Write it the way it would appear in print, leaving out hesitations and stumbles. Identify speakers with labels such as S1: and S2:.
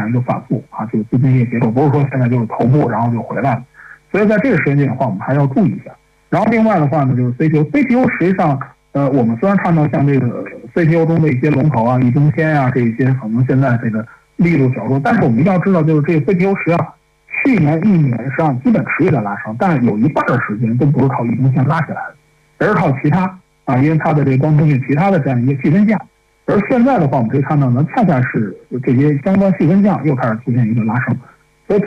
S1: 样一个反复啊，这个资金业结构不是说现在就是头部然后就回来了，所以在这个时间点的话，我们还要注意一下。然后另外的话呢，就是 CPU 实际上我们虽然看到像这个 CPU 中的一些龙头啊、易中天啊这一些可能现在这个力度较弱，但是我们一定要知道，就是这个 CPU 实际上去年1年实际上基本持续在拉升，但是有一半的时间都不是靠易中天拉起来的，而是靠其他啊，因为它的这个光通讯其他的这样一些细分项。而现在的话，我们可以看到呢，恰恰是这些相关细分项又开始出现一个拉升。